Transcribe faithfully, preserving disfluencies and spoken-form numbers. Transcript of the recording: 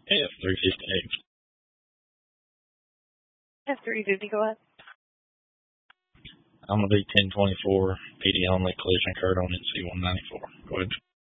F three fifty-eight. F three fifty, go ahead. I'm going to be ten twenty-four, P D only, collision occurred on N C one ninety-four. Go ahead.